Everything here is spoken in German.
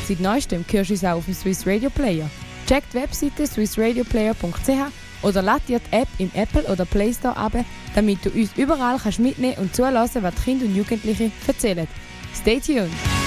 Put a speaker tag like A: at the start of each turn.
A: Seit neuestem hörst du uns auch auf dem Swiss Radio Player. Check die Webseite swissradioplayer.ch oder lad dir die App im Apple oder Play Store ab, damit du uns überall mitnehmen und zuhören, was die Kinder und Jugendlichen erzählen. Stay tuned!